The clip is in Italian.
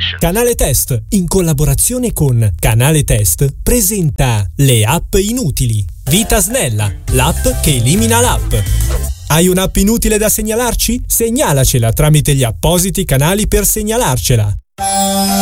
Canale Test, in collaborazione con Canale Test, presenta le app inutili. Vita Snella, l'app che elimina l'app. Hai un'app inutile da segnalarci? Segnalacela tramite gli appositi canali per segnalarcela.